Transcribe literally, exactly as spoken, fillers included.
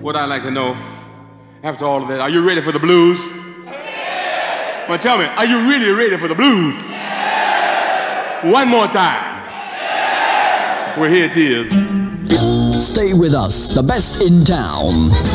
what I'd like to know, after all of that, are you ready for the blues? Yeah. Well, tell me, are you really ready for the blues? Yeah. One more time. Yeah. Well, here it is. Stay with us, the best in town.